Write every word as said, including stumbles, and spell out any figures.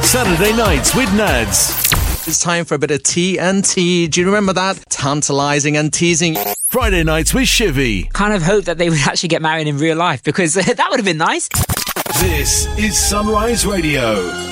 Saturday nights with Nads. It's time for a bit of T N T. Do you remember that? Tantalising and teasing. Friday nights with Shivy. Kind of hope that they would actually get married in real life, because that would have been nice. This is Sunrise Radio.